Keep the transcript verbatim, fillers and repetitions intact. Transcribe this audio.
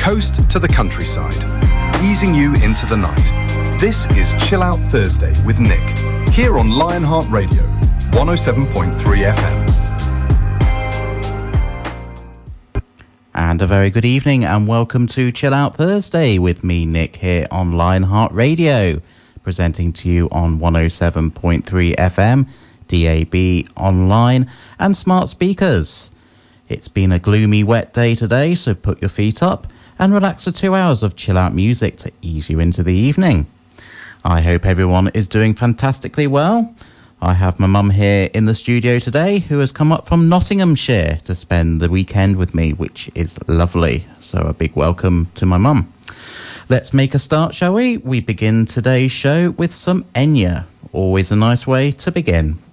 coast to the countryside, easing you into the night. This is Chill Out Thursday with Nick, here on Lionheart Radio, one oh seven point three F M. And a very good evening and welcome to Chill Out Thursday with me, Nick, here on Lionheart Radio, presenting to you on one oh seven point three F M, D A B, online and smart speakers. It's been a gloomy, wet day today, so put your feet up and relax for two hours of chill out music to ease you into the evening. I hope everyone is doing fantastically well. I have my mum here in the studio today who has come up from Nottinghamshire to spend the weekend with me, which is lovely. So a big welcome to my mum. Let's make a start, shall we? We begin today's show with some Enya. Always a nice way to begin.